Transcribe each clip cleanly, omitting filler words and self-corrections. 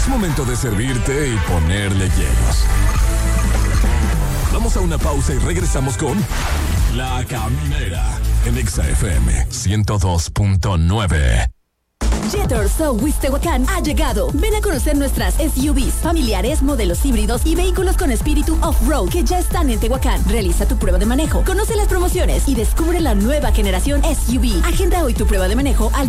Es momento de servirte y ponerle hielos. Vamos a una pausa y regresamos con La Caminera en Exa FM 102.9. Jetor South Tehuacán ha llegado. Ven a conocer nuestras SUVs, familiares, modelos híbridos y vehículos con espíritu off-road que ya están en Tehuacán. Realiza tu prueba de manejo, conoce las promociones y descubre la nueva generación SUV. Agenda hoy tu prueba de manejo al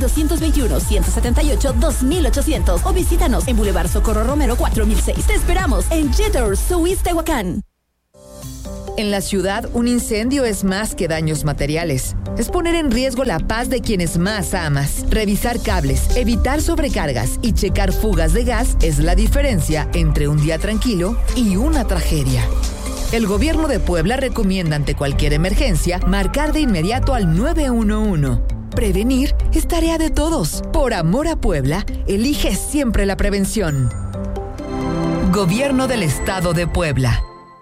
221-178-2800 o visítanos en Boulevard Socorro Romero 4006. Te esperamos en Jetor South Tehuacán. En la ciudad, un incendio es más que daños materiales. Es poner en riesgo la paz de quienes más amas. Revisar cables, evitar sobrecargas y checar fugas de gas es la diferencia entre un día tranquilo y una tragedia. El gobierno de Puebla recomienda ante cualquier emergencia marcar de inmediato al 911. Prevenir es tarea de todos. Por amor a Puebla, elige siempre la prevención. Gobierno del Estado de Puebla.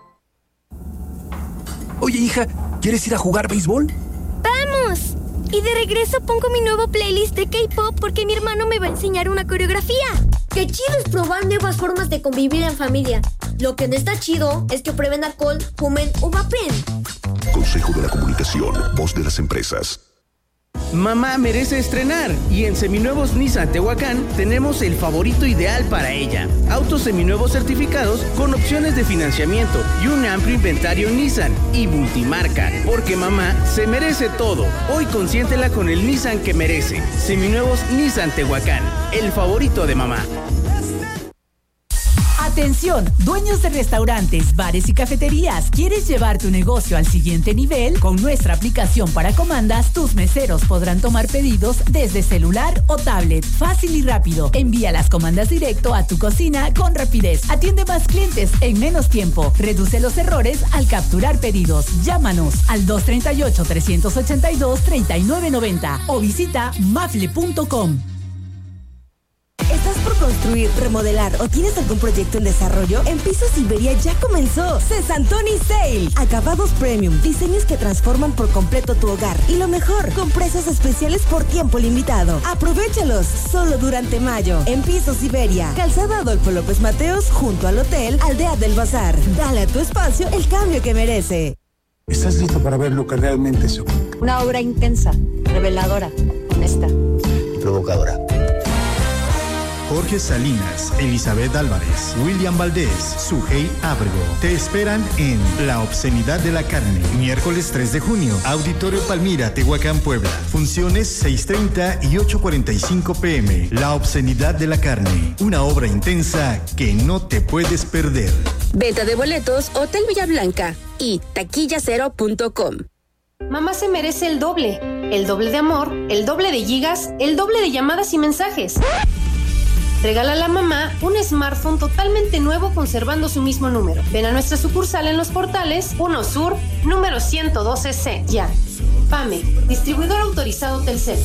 Oye, hija, ¿quieres ir a jugar béisbol? ¡Vamos! Y de regreso pongo mi nuevo playlist de K-pop porque mi hermano me va a enseñar una coreografía. ¡Qué chido es probar nuevas formas de convivir en familia! Lo que no está chido es que prueben alcohol, fumen o vapen. Consejo de la Comunicación, voz de las empresas. Mamá merece estrenar y en Seminuevos Nissan Tehuacán tenemos el favorito ideal para ella. Autos seminuevos certificados con opciones de financiamiento y un amplio inventario Nissan y multimarca. Porque mamá se merece todo. Hoy consiéntela con el Nissan que merece. Seminuevos Nissan Tehuacán, el favorito de mamá. Atención, dueños de restaurantes, bares y cafeterías. ¿Quieres llevar tu negocio al siguiente nivel? Con nuestra aplicación para comandas, tus meseros podrán tomar pedidos desde celular o tablet. Fácil y rápido. Envía las comandas directo a tu cocina con rapidez. Atiende más clientes en menos tiempo. Reduce los errores al capturar pedidos. Llámanos al 238-382-3990 o visita mafle.com. ¿Estás por construir, remodelar o tienes algún proyecto en desarrollo? En Pisos Iberia ya comenzó Cesantoni Sale. Acabados premium, diseños que transforman por completo tu hogar. Y lo mejor, con precios especiales por tiempo limitado. Aprovéchalos solo durante mayo. En Pisos Iberia, Calzada Adolfo López Mateos, junto al Hotel Aldea del Bazar. Dale a tu espacio el cambio que merece. ¿Estás listo para ver lo que realmente se ocupa? Una obra intensa, reveladora, honesta y provocadora. Jorge Salinas, Elizabeth Álvarez, William Valdés, Sujei Ábrego. Te esperan en La Obscenidad de la Carne, miércoles 3 de junio, Auditorio Palmira, Tehuacán, Puebla. Funciones 6:30 y 8:45 p.m. La Obscenidad de la Carne, una obra intensa que no te puedes perder. Venta de boletos, Hotel Villablanca y taquillacero.com. Mamá se merece el doble de amor, el doble de gigas, el doble de llamadas y mensajes. Regálale a mamá un smartphone totalmente nuevo conservando su mismo número. Ven a nuestra sucursal en Los Portales, 1 Sur, número 112C. Ya. PAME, distribuidor autorizado Telcel.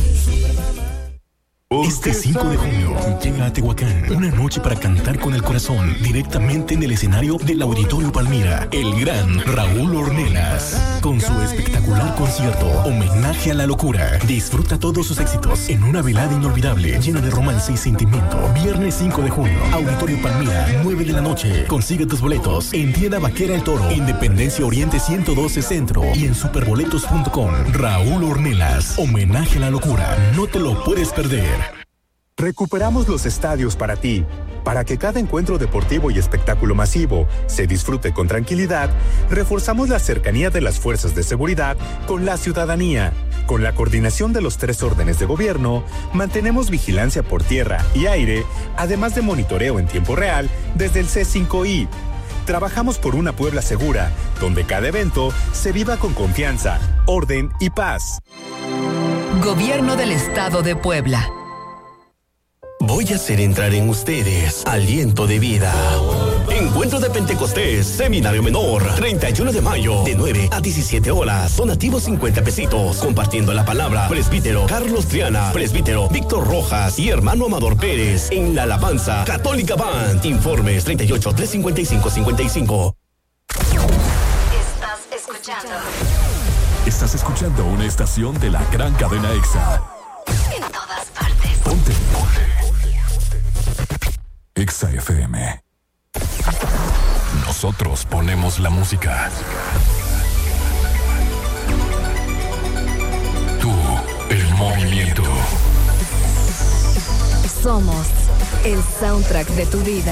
Este 5 de junio llega a Tehuacán una noche para cantar con el corazón directamente en el escenario del Auditorio Palmira, el gran Raúl Ornelas, con su espectacular concierto Homenaje a la Locura. Disfruta todos sus éxitos en una velada inolvidable llena de romance y sentimiento. Viernes 5 de junio, Auditorio Palmira, 9 de la noche. Consigue tus boletos en Tienda Vaquera El Toro, Independencia Oriente 112 Centro y en superboletos.com. Raúl Ornelas, Homenaje a la Locura. No te lo puedes perder. Recuperamos los estadios para ti. Para que cada encuentro deportivo y espectáculo masivo se disfrute con tranquilidad, reforzamos la cercanía de las fuerzas de seguridad con la ciudadanía. Con la coordinación de los 3 órdenes de gobierno, mantenemos vigilancia por tierra y aire, además de monitoreo en tiempo real desde el C5I. Trabajamos por una Puebla segura, donde cada evento se viva con confianza, orden y paz. Gobierno del Estado de Puebla. Voy a hacer entrar en ustedes aliento de vida. Encuentro de Pentecostés, Seminario Menor, 31 de mayo, de 9 a 17 horas. Donativos 50 pesitos. Compartiendo la palabra, presbítero Carlos Triana, presbítero Víctor Rojas y hermano Amador Pérez en la alabanza Católica Band. Informes 38 355 55. Estás escuchando una estación de la gran cadena EXA. En todas partes. Ponte. Exa FM. Nosotros ponemos la música. Tú, el movimiento. Somos el soundtrack de tu vida.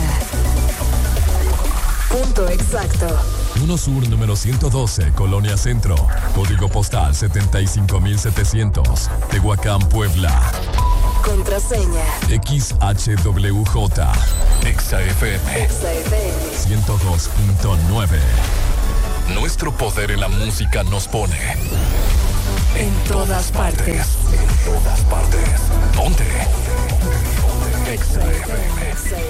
Punto exacto. 1 Sur número 112, Colonia Centro. Código postal 75700. Tehuacán, Puebla. Contraseña. XHWJ. Exa FM. 102.9. Nuestro poder en la música nos pone en todas partes. En todas partes. Ponte. Exa FM.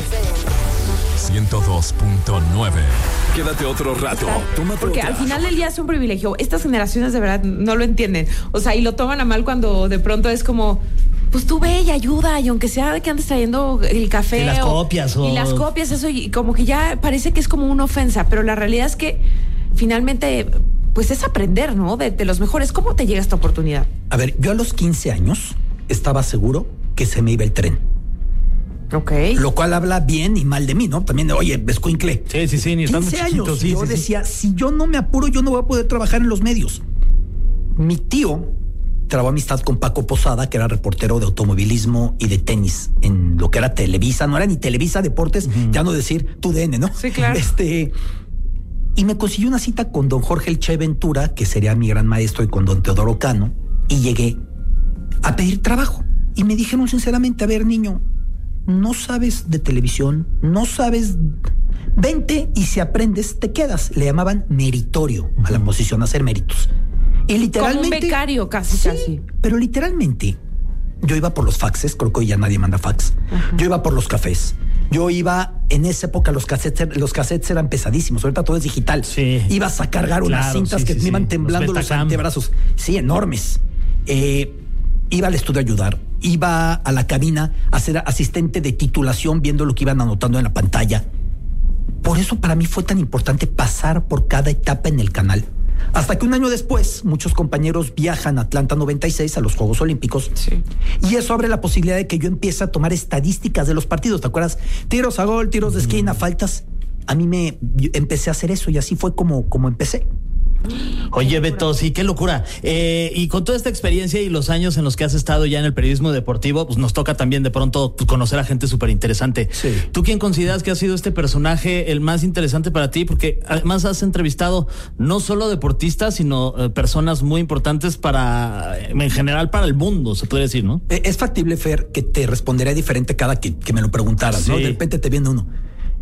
102.9. Quédate otro rato. Porque al final del día es un privilegio. Estas generaciones de verdad no lo entienden. O sea, y lo toman a mal cuando de pronto es como, pues tú ve y ayuda, y aunque sea de que andes trayendo el café. Y las copias. Y las copias, eso, y como que ya parece que es como una ofensa, pero la realidad es que finalmente, pues es aprender, ¿no? De los mejores. ¿Cómo te llega esta oportunidad? A ver, yo a los 15 años estaba seguro que se me iba el tren. Ok. Lo cual habla bien y mal de mí, ¿no? También, oye, escuincle. Sí, ni 15 años. Sí, yo decía, si yo no me apuro, yo no voy a poder trabajar en los medios. Mi tío trabó amistad con Paco Posada, que era reportero de automovilismo y de tenis en lo que era Televisa. No era ni Televisa Deportes, ya no decir TUDN, ¿no? Sí, claro. Y me consiguió una cita con don Jorge El Che Ventura, que sería mi gran maestro, y con don Teodoro Cano, y llegué a pedir trabajo. Y me dijeron sinceramente, a ver, niño, no sabes de televisión, no sabes, vente y si aprendes te quedas. Le llamaban meritorio a la posición, hacer méritos. Y literalmente, como un becario casi. Pero literalmente yo iba por los faxes, creo que hoy ya nadie manda fax. Yo iba por los cafés. Yo iba, en esa época los cassettes eran pesadísimos, ahorita todo es digital. Sí. Ibas a cargar unas cintas que me iban temblando los antebrazos. Sí, enormes. Iba al estudio a ayudar, iba a la cabina a ser asistente de titulación viendo lo que iban anotando en la pantalla. Por eso para mí fue tan importante pasar por cada etapa en el canal. Hasta que un año después, muchos compañeros viajan a Atlanta 96 a los Juegos Olímpicos. Sí. Y eso abre la posibilidad de que yo empiece a tomar estadísticas de los partidos. ¿Te acuerdas? Tiros a gol, tiros de esquina, faltas. A mí empecé a hacer eso y así fue como empecé. Oye, Beto, sí, qué locura. Y con toda esta experiencia y los años en los que has estado ya en el periodismo deportivo, pues nos toca también de pronto conocer a gente súper interesante. Sí. ¿Tú quién consideras que ha sido este personaje el más interesante para ti? Porque además has entrevistado no solo deportistas, sino personas muy importantes en general para el mundo, se podría decir, ¿no? Es factible, Fer, que te respondería diferente cada que me lo preguntaras, ¿no? De repente te viene uno.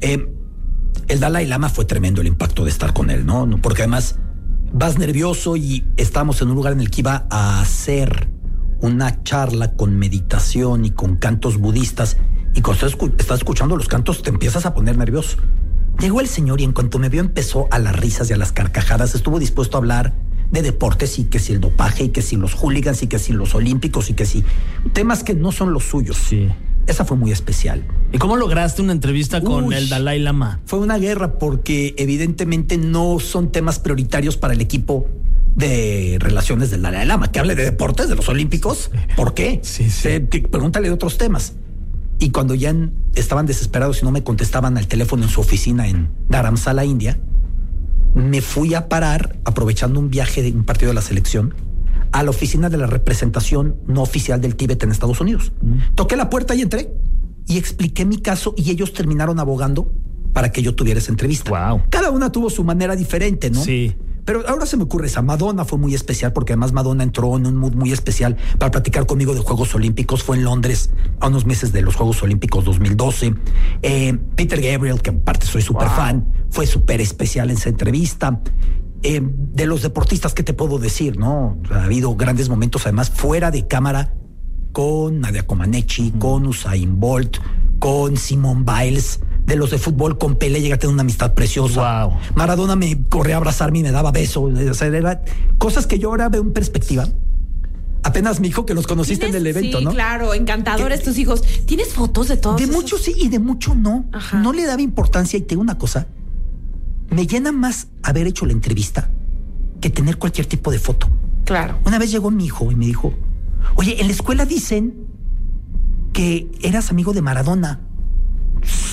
El Dalai Lama fue tremendo el impacto de estar con él, ¿no? Porque además vas nervioso y estábamos en un lugar en el que iba a hacer una charla con meditación y con cantos budistas, y cuando estás escuchando los cantos te empiezas a poner nervioso. Llegó el señor y en cuanto me vio empezó a las risas y a las carcajadas. Estuvo dispuesto a hablar de deportes y que si el dopaje y que si los hooligans y que si los olímpicos y que si temas que no son los suyos. Sí. Esa fue muy especial. ¿Y cómo lograste una entrevista con el Dalai Lama? Fue una guerra porque evidentemente no son temas prioritarios para el equipo de relaciones del Dalai Lama. Que hable de deportes, de los olímpicos. ¿Por qué? Sí. Pregúntale de otros temas. Y cuando ya estaban desesperados y no me contestaban al teléfono en su oficina en Dharamsala, India, me fui a parar, aprovechando un viaje de un partido de la selección, a la oficina de la representación no oficial del Tíbet en Estados Unidos. Toqué la puerta y entré y expliqué mi caso y ellos terminaron abogando para que yo tuviera esa entrevista. Wow. Cada una tuvo su manera diferente, ¿no? Sí. Pero ahora se me ocurre esa. Madonna fue muy especial porque además Madonna entró en un mood muy especial para platicar conmigo de Juegos Olímpicos. Fue en Londres a unos meses de los Juegos Olímpicos 2012. Peter Gabriel, que aparte soy súper fan, fue súper especial en esa entrevista. De los deportistas, ¿qué te puedo decir? ¿No? Ha habido grandes momentos, además, fuera de cámara, con Nadia Comaneci, con Usain Bolt, con Simone Biles. De los de fútbol, con Pelé llegué a tener una amistad preciosa. Wow. Maradona me corría a abrazarme y me daba besos. O sea, eran cosas que yo ahora veo en perspectiva. Apenas mi hijo, que los conociste en el evento, sí, ¿no? Sí, claro, encantadores tus hijos. ¿Tienes fotos de todos? De mucho sí y de mucho no. Ajá. No le daba importancia, y te digo una cosa, me llena más haber hecho la entrevista que tener cualquier tipo de foto. Claro. Una vez llegó mi hijo y me dijo, oye, en la escuela dicen que eras amigo de Maradona.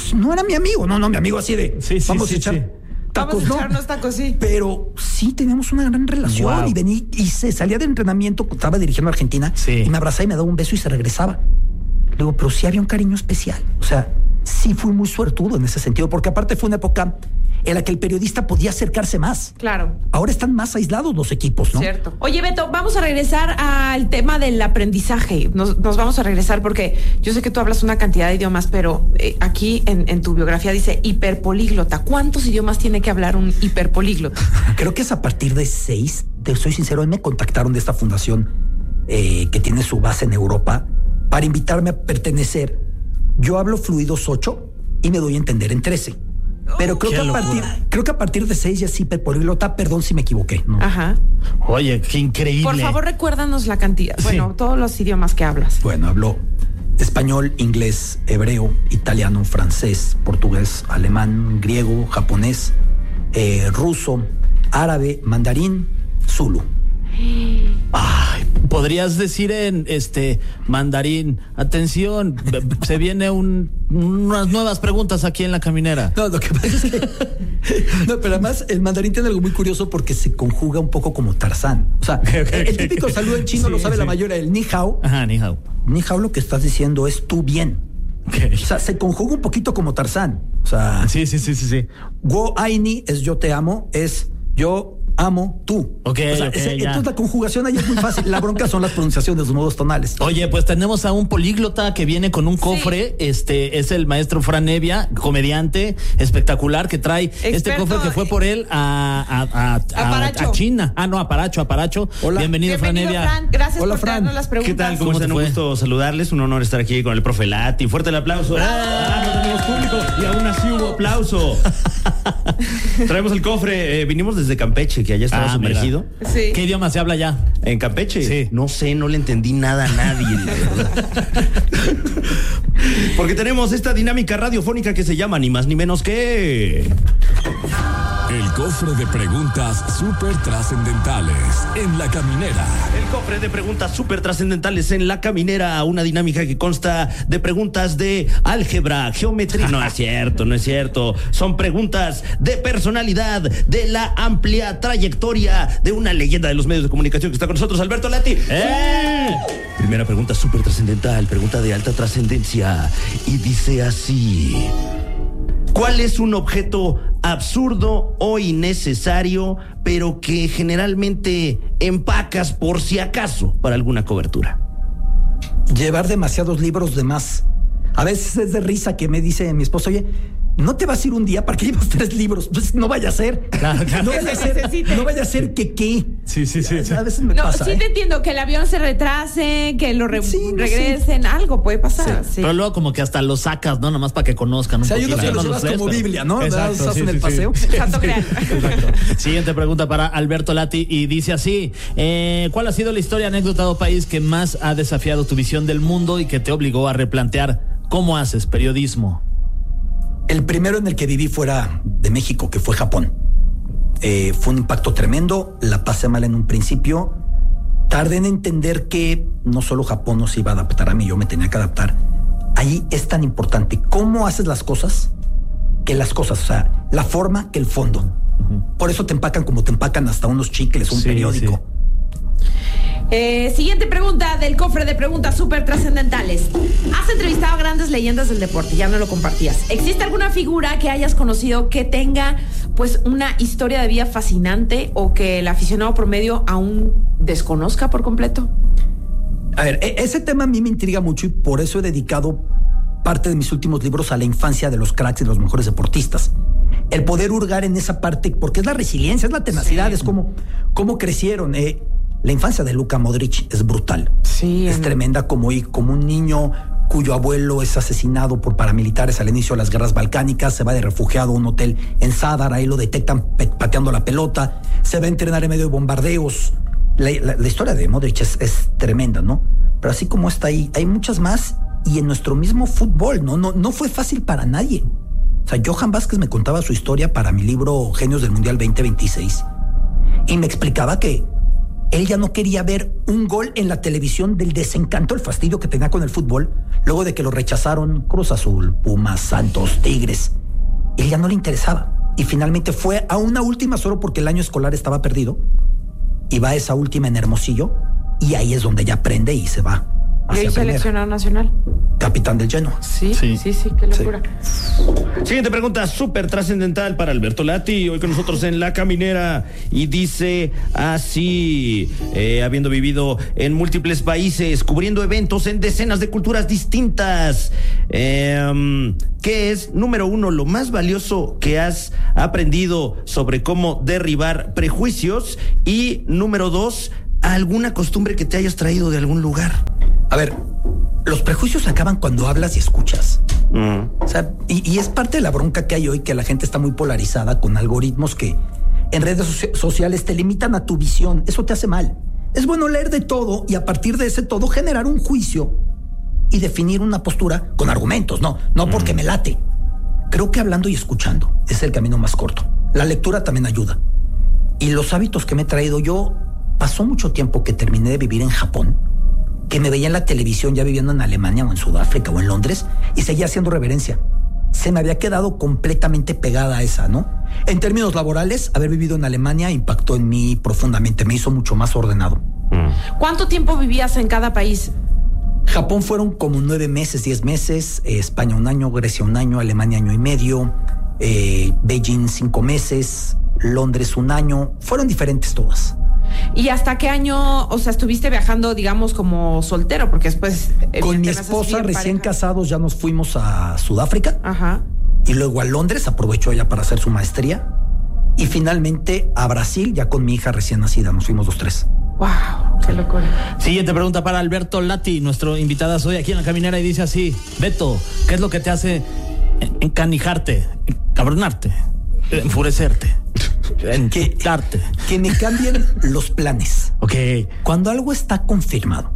pues no era mi amigo, no, mi amigo así de vamos a echar tacos, vamos a echarnos tacos, sí. Pero sí teníamos una gran relación. Wow. Y se salía de entrenamiento, estaba dirigiendo a Argentina, y me abrazaba y me daba un beso y se regresaba. Le digo, pero sí había un cariño especial. O sea, sí fui muy suertudo en ese sentido, porque aparte fue una época en la que el periodista podía acercarse más. Claro. Ahora están más aislados los equipos, ¿no? Cierto. Oye, Beto, vamos a regresar al tema del aprendizaje. Nos vamos a regresar porque yo sé que tú hablas una cantidad de idiomas, pero aquí en tu biografía dice hiperpolíglota. ¿Cuántos idiomas tiene que hablar un hiperpolíglota? Creo que es a partir de 6. Te soy sincero, me contactaron de esta fundación que tiene su base en Europa para invitarme a pertenecer. Yo hablo fluidos 8 y me doy a entender en 13. Pero creo que a partir de 6 ya es hiperpolíglota, perdón si me equivoqué, ¿no? Ajá. Oye, qué increíble. Por favor, recuérdanos la cantidad. Sí. Bueno, todos los idiomas que hablas. Bueno, hablo español, inglés, hebreo, italiano, francés, portugués, alemán, griego, japonés, ruso, árabe, mandarín, zulu. Ay, podrías decir en mandarín, atención, se viene unas nuevas preguntas aquí en La Caminera. No, lo que pasa es que no, pero además el mandarín tiene algo muy curioso porque se conjuga un poco como Tarzán. O sea, el típico saludo en chino lo sabe la mayoría, el ni hao. Ajá, ni hao. Ni hao lo que estás diciendo es tú bien. Okay. O sea, se conjuga un poquito como Tarzán. O sea, sí. Wo aini es yo te amo, es yo amo tú. Entonces la conjugación ahí es muy fácil. La bronca son las pronunciaciones, los modos tonales. Oye, pues tenemos a un políglota que viene con un cofre. Es el maestro Fran Evia, comediante espectacular, que trae este cofre que fue por él a China. A Paracho. Hola. Bienvenido Fran Evia. Fran. Gracias por traernos las preguntas. ¿Qué tal? ¿Cómo están? Un gusto saludarles. Un honor estar aquí con el profe Lati. Fuerte el aplauso. No tenemos público y aún así hubo aplauso. Traemos el cofre. Vinimos desde Campeche, que allá estaba sumergido. Sí. ¿Qué idioma se habla allá? ¿En Campeche? Sí. No sé, no le entendí nada a nadie. Porque tenemos esta dinámica radiofónica que se llama ni más ni menos que... El cofre de preguntas súper trascendentales en La Caminera. El cofre de preguntas súper trascendentales en La Caminera, una dinámica que consta de preguntas de álgebra, geometría. No es cierto. Son preguntas de personalidad, de la amplia trayectoria de una leyenda de los medios de comunicación que está con nosotros, Alberto Lati. Primera pregunta súper trascendental, pregunta de alta trascendencia. Y dice así: ¿cuál es un objeto absurdo o innecesario, pero que generalmente empacas por si acaso para alguna cobertura? Llevar demasiados libros de más. A veces es de risa que me dice mi esposo, oye, ¿no te vas a ir un día? ¿Para qué llevas 3 libros? Pues no vaya a ser. Claro. No vaya a ser que qué. Sí. A veces me pasa. Sí, te entiendo, que el avión se retrase, que lo regresen, algo puede pasar. Sí. Pero luego como que hasta lo sacas, ¿no? Nomás para que conozcan un poquito. Hay unos que los llevas como Biblia, ¿no? Exacto, en el paseo. Exacto. Siguiente pregunta para Alberto Lati y dice así: ¿cuál ha sido la historia, anécdota o país que más ha desafiado tu visión del mundo y que te obligó a replantear cómo haces periodismo? El primero en el que viví fuera de México, que fue Japón. Fue un impacto tremendo, la pasé mal en un principio. Tardé en entender que no solo Japón no se iba a adaptar a mí, yo me tenía que adaptar. Ahí es tan importante cómo haces las cosas que las cosas, o sea, la forma que el fondo. Por eso te empacan como te empacan hasta unos chicles, un periódico. Siguiente pregunta del cofre de preguntas súper trascendentales. Has entrevistado a grandes leyendas del deporte, ya no lo compartías. ¿Existe alguna figura que hayas conocido que tenga pues una historia de vida fascinante o que el aficionado promedio aún desconozca por completo? A ver, ese tema a mí me intriga mucho y por eso he dedicado parte de mis últimos libros a la infancia de los cracks y de los mejores deportistas. El poder hurgar en esa parte, porque es la resiliencia, es la tenacidad, es cómo crecieron. La infancia de Luka Modric es brutal. Sí, es tremenda, como un niño cuyo abuelo es asesinado por paramilitares al inicio de las guerras balcánicas, se va de refugiado a un hotel en Sadar, ahí lo detectan pateando la pelota, se va a entrenar en medio de bombardeos. La historia de Modric es tremenda, ¿no? Pero así como está ahí, hay muchas más, y en nuestro mismo fútbol, no fue fácil para nadie. O sea, Johan Vázquez me contaba su historia para mi libro Genios del Mundial 2026, y me explicaba que Él ya no quería ver un gol en la televisión del desencanto, el fastidio que tenía con el fútbol, luego de que lo rechazaron Cruz Azul, Pumas, Santos, Tigres. Él ya no le interesaba. Y finalmente fue a una última solo porque el año escolar estaba perdido. Y va a esa última en Hermosillo. Y ahí es donde ya aprende y se va. ¿Y ahí seleccionado nacional? Capitán del Genoa. Sí, qué locura. Sí. Siguiente pregunta, súper trascendental para Alberto Lati, hoy con nosotros en La Caminera, y dice así, habiendo vivido en múltiples países, cubriendo eventos en decenas de culturas distintas, ¿qué es, número 1, lo más valioso que has aprendido sobre cómo derribar prejuicios? Y número 2, ¿alguna costumbre que te hayas traído de algún lugar? A ver, los prejuicios acaban cuando hablas y escuchas. O sea, y es parte de la bronca que hay hoy, que la gente está muy polarizada con algoritmos que en redes sociales te limitan a tu visión. Eso te hace mal. Es bueno leer de todo y a partir de ese todo generar un juicio y definir una postura con argumentos, no porque me late. Creo que hablando y escuchando es el camino más corto. La lectura también ayuda. Y los hábitos que me he traído yo, pasó mucho tiempo que terminé de vivir en Japón, que me veía en la televisión ya viviendo en Alemania o en Sudáfrica o en Londres y seguía haciendo reverencia. Se me había quedado completamente pegada a esa, ¿no? En términos laborales, haber vivido en Alemania impactó en mí profundamente, me hizo mucho más ordenado. ¿Cuánto tiempo vivías en cada país? Japón fueron como 9 meses, 10 meses, España 1 año, Grecia 1 año, Alemania 1 año y medio, Beijing 5 meses, Londres 1 año, fueron diferentes todas. ¿Y hasta qué año, o sea, estuviste viajando, digamos, como soltero? Porque después... Con mi esposa, recién casados, ya nos fuimos a Sudáfrica. Ajá. Y luego a Londres, aprovechó ella para hacer su maestría. Y finalmente a Brasil, ya con mi hija recién nacida, nos fuimos los 3. ¡Wow! ¡Qué locura! Siguiente pregunta para Alberto Lati, nuestro invitado hoy aquí en La Caminera, y dice así: Beto, ¿qué es lo que te hace encanijarte, encabronarte, enfurecerte? Que me cambien los planes. Ok. Cuando algo está confirmado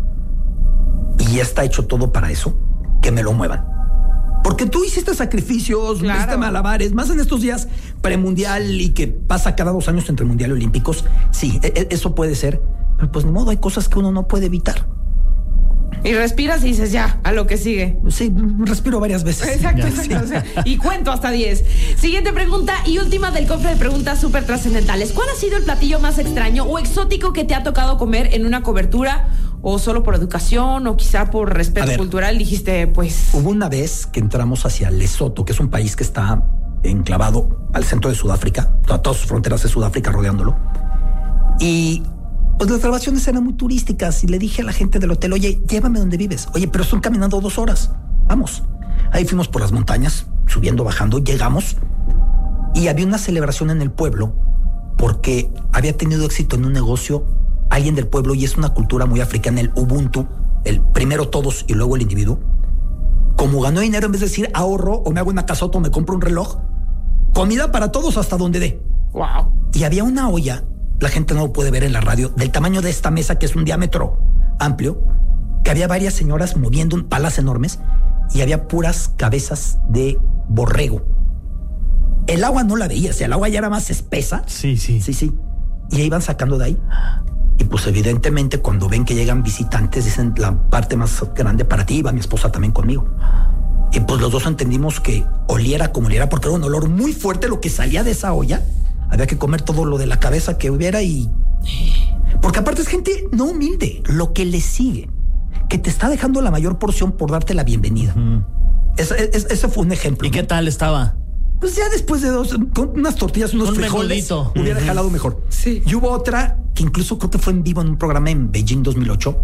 y ya está hecho todo para eso, que me lo muevan. Porque tú hiciste sacrificios, hiciste malabares, más en estos días premundial y que pasa cada 2 años entre mundial y olímpicos. Sí, eso puede ser, pero pues ni modo, hay cosas que uno no puede evitar. Y respiras y dices, ya, a lo que sigue. Sí, respiro varias veces. Exacto. Sí. O sea, y cuento hasta 10. Siguiente pregunta y última del cofre de preguntas súper trascendentales. ¿Cuál ha sido el platillo más extraño o exótico que te ha tocado comer en una cobertura? ¿O solo por educación o quizá por respeto cultural? Dijiste, pues... Hubo una vez que entramos hacia Lesoto, que es un país que está enclavado al centro de Sudáfrica, todas sus fronteras de Sudáfrica rodeándolo. Y... pues las grabaciones eran muy turísticas y le dije a la gente del hotel, oye, llévame donde vives. Oye, pero estoy caminando 2 horas. Vamos. Ahí fuimos por las montañas, subiendo, bajando, llegamos y había una celebración en el pueblo porque había tenido éxito en un negocio alguien del pueblo y es una cultura muy africana, el Ubuntu, el primero todos y luego el individuo. Como ganó dinero, en vez de decir ahorro o me hago una casota o me compro un reloj, comida para todos hasta donde dé. Wow. Y había una olla, la gente no lo puede ver en la radio, del tamaño de esta mesa, que es un diámetro amplio, que había varias señoras moviendo palas enormes y había puras cabezas de borrego. El agua no la veías, el agua ya era más espesa. Sí. Y ahí iban sacando de ahí. Y pues evidentemente cuando ven que llegan visitantes, dicen la parte más grande para ti, iba mi esposa también conmigo. Y pues los dos entendimos que oliera como oliera, porque era un olor muy fuerte lo que salía de esa olla. Había que comer todo lo de la cabeza que hubiera y... Porque aparte es gente no humilde, lo que le sigue, que te está dejando la mayor porción por darte la bienvenida. Ese fue un ejemplo. ¿Y qué tal estaba? Pues ya después de con unas tortillas, unos frijoles, hubiera jalado mejor. Sí. Y hubo otra que incluso creo que fue en vivo en un programa en Beijing 2008.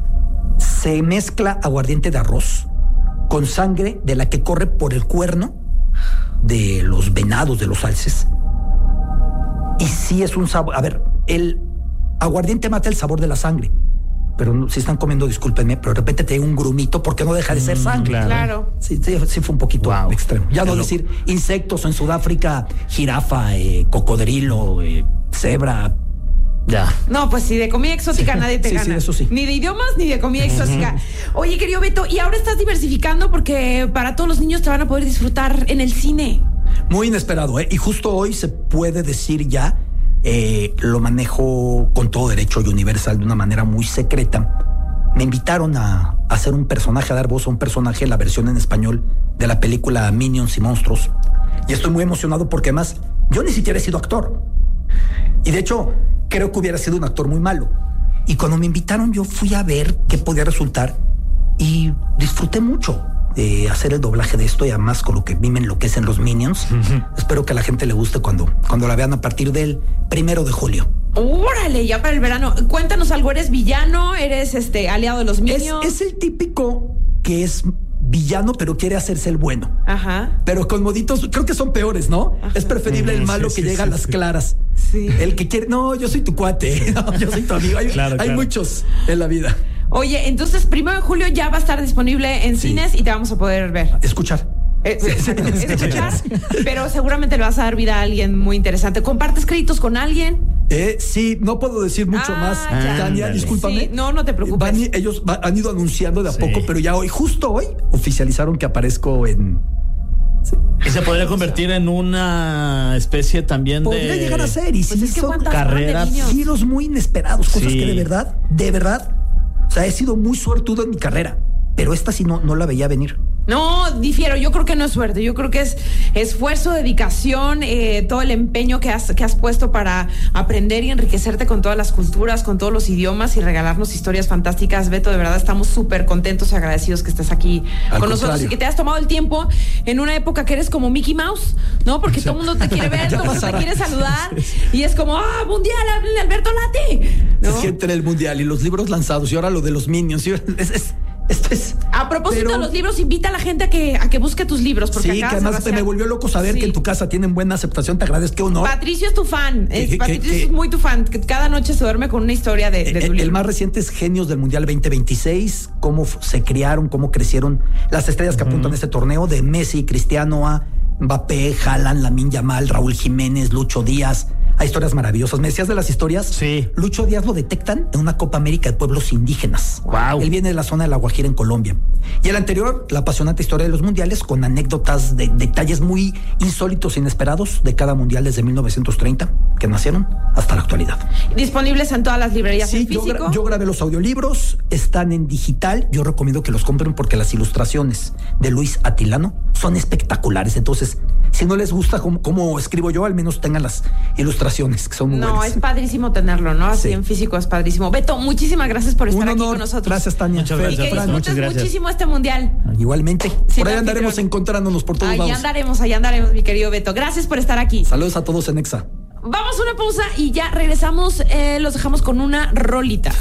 Se mezcla aguardiente de arroz con sangre de la que corre por el cuerno de los venados, de los alces. Y sí es un sabor. A ver, el aguardiente mata el sabor de la sangre. Pero si están comiendo, discúlpenme, pero de repente te da un grumito porque no deja de ser sangre. Claro. Sí fue un poquito extremo. Ya no decir insectos en Sudáfrica, jirafa, cocodrilo, cebra. Ya. No, pues si de comida exótica nadie te gana. Sí, eso sí. Ni de idiomas ni de comida exótica. Oye, querido Beto, y ahora estás diversificando porque para todos los niños te van a poder disfrutar en el cine. Muy inesperado, ¿eh? Y justo hoy se puede decir ya lo manejo con todo derecho y Universal de una manera muy secreta. Me invitaron a hacer un personaje, a dar voz a un personaje en la versión en español de la película Minions y Monstruos. Y estoy muy emocionado porque además yo ni siquiera he sido actor. Y de hecho, creo que hubiera sido un actor muy malo. Y cuando me invitaron, yo fui a ver qué podía resultar y disfruté mucho de hacer el doblaje de esto y además con lo que a mí me enloquecen los Minions. Espero que a la gente le guste cuando la vean a partir del 1 de julio. ¡Órale! Ya para el verano. Cuéntanos algo. ¿Eres villano? ¿Eres aliado de los Minions? Es el típico que es villano, pero quiere hacerse el bueno. Ajá. Pero con moditos, creo que son peores, ¿no? Ajá. Es preferible el malo que llega a las claras. Sí. El que quiere, no, yo soy tu cuate, no, yo soy tu amigo. Hay muchos en la vida. Oye, entonces 1 de julio ya va a estar disponible en cines y te vamos a poder ver. Escuchar. Escuchar, pero seguramente le vas a dar vida a alguien muy interesante. ¿Compartes créditos con alguien? Sí, no puedo decir mucho más. Tania, discúlpame. Sí, no te preocupes. Ellos han ido anunciando de a poco, pero ya justo hoy, oficializaron que aparezco en... Y se podría convertir en una especie también podría llegar a ser, y pues sí, son carreras, giros muy inesperados, cosas que de verdad, o sea, he sido muy suertudo en mi carrera, pero esta sí no la veía venir. No, difiero, yo creo que no es suerte, yo creo que es esfuerzo, dedicación, todo el empeño que has puesto para aprender y enriquecerte con todas las culturas, con todos los idiomas y regalarnos historias fantásticas. Beto, de verdad estamos súper contentos y agradecidos que estés aquí con nosotros y que te has tomado el tiempo en una época que eres como Mickey Mouse, ¿no? Porque todo el mundo te quiere ver, todo el mundo te quiere saludar y es como, mundial, Alberto Lati, ¿no? Es que entre el mundial y los libros lanzados y ahora lo de los Minions, esto es... A propósito de los libros, invita a la gente a que busque tus libros. Porque sí, que además me volvió loco saber que en tu casa tienen buena aceptación. Te agradezco, honor. Patricio es tu fan. Patricio es muy tu fan. Cada noche se duerme con una historia de tu libro. El más reciente es Genios del Mundial 2026. Cómo se criaron, cómo crecieron las estrellas que apuntan a este torneo. De Messi, Cristiano, a Mbappé, Haaland, Lamine Yamal, Raúl Jiménez, Lucho Díaz. Hay historias maravillosas. ¿Me decías de las historias? Sí. Lucho Díaz lo detectan en una Copa América de pueblos indígenas. Wow. Él viene de la zona de La Guajira en Colombia. Y el anterior, la apasionante historia de los mundiales, con anécdotas de detalles muy insólitos e inesperados de cada mundial desde 1930, que nacieron, hasta la actualidad. ¿Disponibles en todas las librerías en físico? Yo grabé los audiolibros, están en digital. Yo recomiendo que los compren porque las ilustraciones de Luis Atilano son espectaculares. Entonces, si no les gusta cómo escribo yo, al menos tengan las ilustraciones, que son muy buenas. No, es padrísimo tenerlo, ¿no? Así en físico es padrísimo. Beto, muchísimas gracias por estar aquí con nosotros. Gracias, Tania. Muchas gracias. Y que disfrutes muchísimo este mundial. Igualmente. Sí, por ahí andaremos encontrándonos por todos lados. Ahí andaremos, mi querido Beto. Gracias por estar aquí. Saludos a todos en Exa. Vamos a una pausa y ya regresamos. Los dejamos con una rolita.